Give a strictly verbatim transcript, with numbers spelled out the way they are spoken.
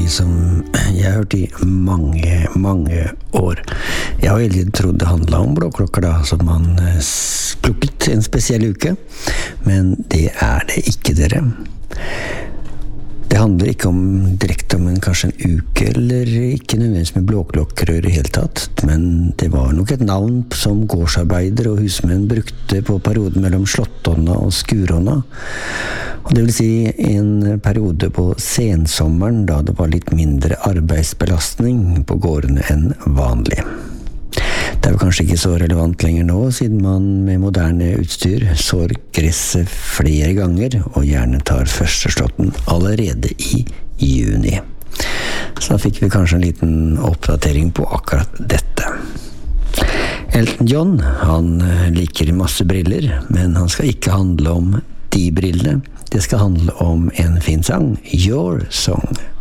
de som jeg har hørt i mange, mange år. Jeg har hele tiden trodd det handlet om blåklokker da, som man plukket en spesiell uke, men det er det ikke, dere. Det handler ikke om direkte om en, kanskje en uke, eller ikke nødvendigvis med blåklokker i det hele tatt, men det var nok et navn som gårdsarbeider og husmenn brukte på perioden mellom slåttånda og skurånda. Og det vil si en periode på sensommeren, da det var litt mindre arbeidsbelastning på gårdene enn vanlig. Det er jo kanskje ikke så relevant lenger nå, siden man med moderne utstyr sår gresset flere ganger, og gjerne tar første slåtten allerede i juni. Så da fikk vi kanskje en liten oppdatering på akkurat dette. Elton John, han liker masse briller, men han skal ikke handle om de brillene. Det skal handle om en fin sang, Your Song.